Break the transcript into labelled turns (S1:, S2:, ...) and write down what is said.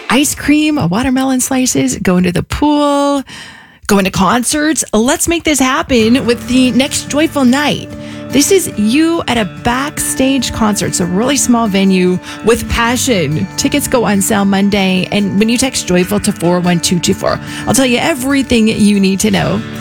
S1: ice cream, watermelon slices, going to the pool, going to concerts. Let's make this happen with the next Joyful Night. This is you at a backstage concert. It's a really small venue with passion. Tickets go on sale Monday. And when you text Joyful to 41224, I'll tell you everything you need to know.